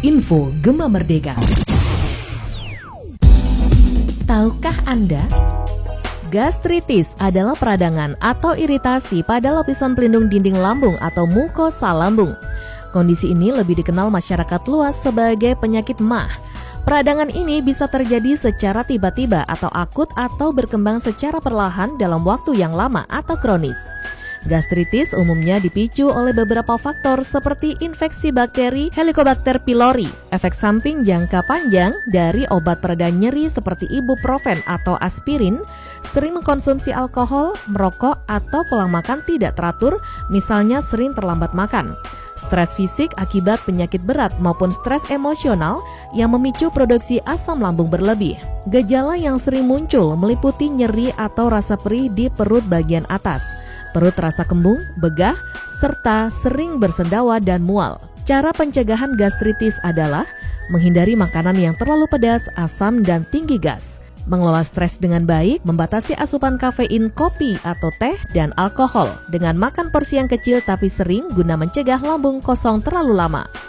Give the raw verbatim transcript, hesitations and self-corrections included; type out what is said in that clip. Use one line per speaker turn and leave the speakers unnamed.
Info Gema Merdeka. Tahukah Anda? Gastritis adalah peradangan atau iritasi pada lapisan pelindung dinding lambung atau mukosa lambung. Kondisi ini lebih dikenal masyarakat luas sebagai penyakit M A H. Peradangan ini bisa terjadi secara tiba-tiba atau akut atau berkembang secara perlahan dalam waktu yang lama atau kronis. Gastritis umumnya dipicu oleh beberapa faktor seperti infeksi bakteri Helicobacter pylori, efek samping jangka panjang dari obat pereda nyeri seperti ibuprofen atau aspirin, sering mengkonsumsi alkohol, merokok, atau pola makan tidak teratur, misalnya sering terlambat makan. Stres fisik akibat penyakit berat maupun stres emosional yang memicu produksi asam lambung berlebih. Gejala yang sering muncul meliputi nyeri atau rasa perih di perut bagian atas, perut terasa kembung, begah, serta sering bersendawa dan mual. Cara pencegahan gastritis adalah menghindari makanan yang terlalu pedas, asam, dan tinggi gas. Mengelola stres dengan baik, membatasi asupan kafein, kopi atau teh, dan alkohol dengan makan porsi yang kecil tapi sering guna mencegah lambung kosong terlalu lama.